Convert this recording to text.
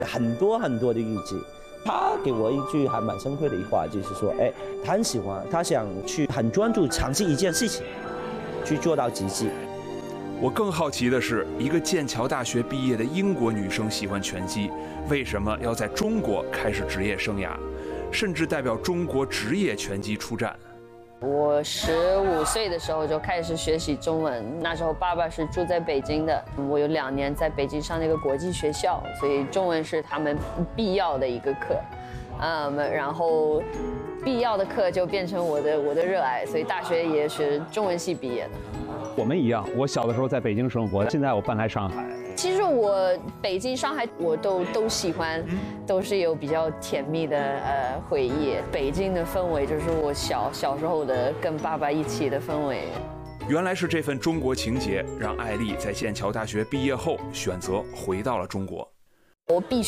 很多很多的日记。他给我一句还蛮深刻的一话，就是说，他很喜欢，他想去很专注尝试一件事情，去做到极致。 我更好奇的是，一个剑桥大学毕业的英国女生喜欢拳击，为什么要在中国开始职业生涯，甚至代表中国职业拳击出战？ 我15岁的时候就开始学习中文，那时候爸爸是住在北京的，我有2年在北京上那个国际学校，所以中文是他们必要的一个课，然后必要的课就变成我的热爱，所以大学也是中文系毕业的。 我们一样，我小的时候在北京生活，现在我搬来上海。 其实我北京、上海我都喜欢，都是有比较甜蜜的回忆。北京的氛围就是我小时候的跟爸爸一起的氛围。 原来是这份中国情结，让艾丽在剑桥大学毕业后选择回到了中国。 我必